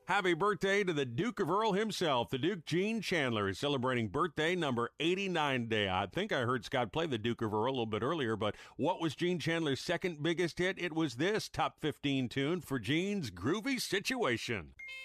Happy birthday to the Duke of Earl himself. The Duke Gene Chandler is celebrating birthday number 89 today. I think I heard Scott play the Duke of Earl a little bit earlier, but what was Gene Chandler's second biggest hit? It was this top 15 tune for Gene's Groovy Situation.